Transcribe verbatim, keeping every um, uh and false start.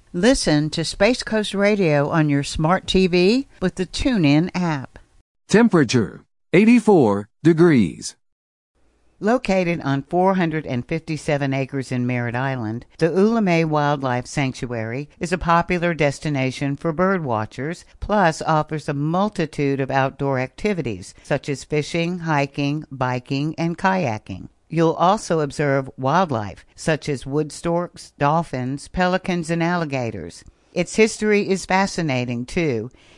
Listen to Space Coast Radio on your smart T V with the TuneIn app. Temperature, eighty-four degrees. Located on four hundred fifty-seven acres in Merritt Island, the Oulamé Wildlife Sanctuary is a popular destination for bird watchers, plus offers a multitude of outdoor activities such as fishing, hiking, biking, and kayaking. You'll also observe wildlife such as wood storks, dolphins, pelicans, and alligators. Its history is fascinating, too.